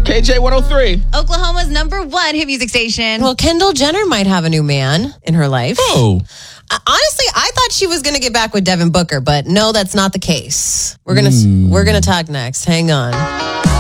KJ 103. Oklahoma's #1 hit music station. Well, Kendall Jenner might have a new man in her life. Oh. Honestly, I thought she was going to get back with Devin Booker, but no, that's not the case. We're gonna talk next. Hang on.